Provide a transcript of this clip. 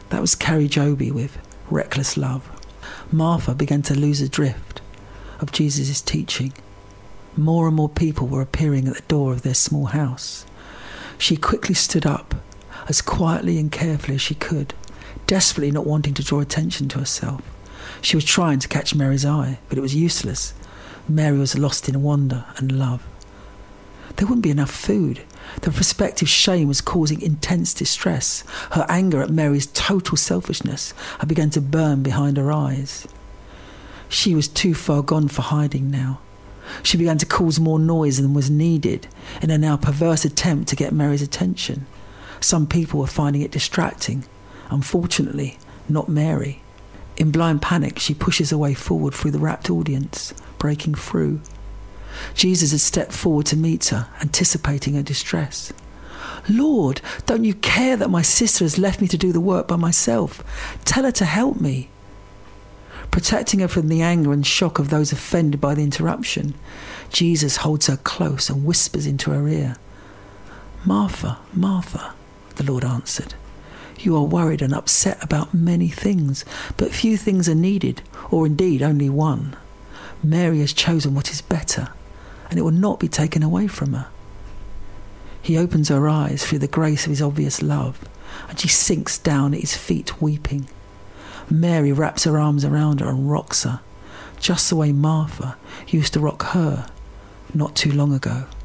That was Carrie Joby with Reckless Love. Martha began to lose the drift of Jesus' teaching. More and more people were appearing at the door of their small house. She quickly stood up, as quietly and carefully as she could, desperately not wanting to draw attention to herself. She was trying to catch Mary's eye, but it was useless. Mary was lost in wonder and love. There wouldn't be enough food. The prospective shame was causing intense distress. Her anger at Mary's total selfishness had begun to burn behind her eyes. She was too far gone for hiding now. She began to cause more noise than was needed in a now perverse attempt to get Mary's attention. Some people were finding it distracting. Unfortunately, not Mary. In blind panic, she pushes her way forward through the rapt audience, breaking through. Jesus had stepped forward to meet her, anticipating her distress. "Lord, don't you care that my sister has left me to do the work by myself? Tell her to help me." Protecting her from the anger and shock of those offended by the interruption, Jesus holds her close and whispers into her ear. "Martha, Martha," the Lord answered, "you are worried and upset about many things, but few things are needed, or indeed only one. Mary has chosen what is better, and it will not be taken away from her." He opens her eyes through the grace of his obvious love, and she sinks down at his feet weeping. Mary wraps her arms around her and rocks her, just the way Martha used to rock her not too long ago.